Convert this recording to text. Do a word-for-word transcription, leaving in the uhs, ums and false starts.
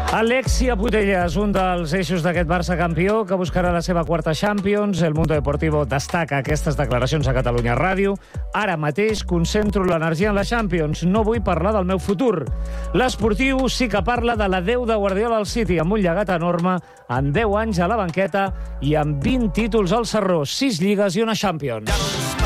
Alexia Putellas, un dels eixos d'aquest Barça campió, que buscarà la seva quarta Champions. El Mundo Deportivo destaca aquestes declaracions a Catalunya Ràdio. Ara mateix concentro l'energia en la Champions. No vull parlar del meu futur. L'esportiu sí que parla de l'adeu de Guardiola al City, amb un llegat enorme, en deu anys a la banqueta i amb vint títols al sarró, sis lligues i una Champions.